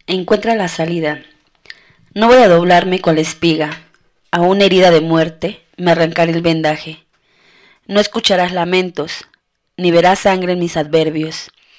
Encuentra la salida. No voy a doblarme cual espiga. A una herida de muerte me arrancaré el vendaje. No escucharás lamentos, ni verás sangre en mis adverbios.